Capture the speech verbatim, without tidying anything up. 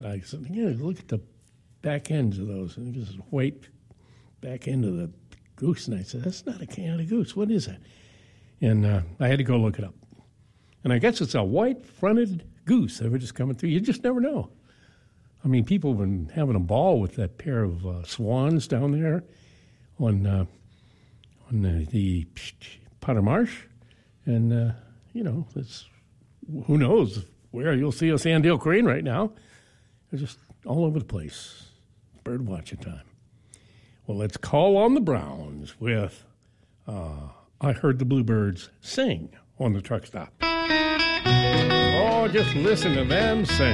I said, yeah, look at the back ends of those. And this white back end of the goose. And I said, that's not a Canada goose. What is that? And uh, I had to go look it up. And I guess it's a white-fronted goose that were just coming through. You just never know. I mean, people have been having a ball with that pair of uh, swans down there on uh, on the, the Potter Marsh. And, uh, you know, it's, who knows where you'll see a sandhill crane right now. They're just all over the place. Bird watching time. Well, let's call on the Browns with uh, I Heard the Bluebirds Sing on the Truck Stop. Oh, just listen to them sing.